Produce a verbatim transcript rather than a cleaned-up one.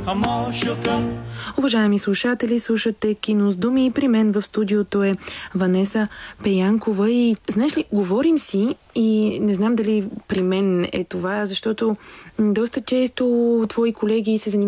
Уважаеми слушатели, слушате Кино с думи и при мен в студиото е Ванеса Пеянкова и знаеш ли, говорим си и не знам дали при мен е това, защото доста често твои колеги се занимават